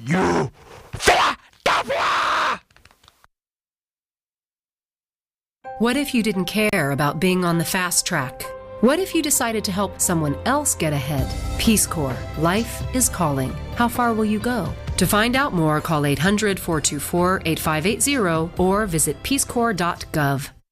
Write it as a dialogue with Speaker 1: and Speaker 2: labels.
Speaker 1: you, Philadelphia!
Speaker 2: What if you didn't care about being on the fast track? What if you decided to help someone else get ahead? Peace Corps. Life is calling. How far will you go? To find out more, call 800-424-8580 or visit peacecorps.gov.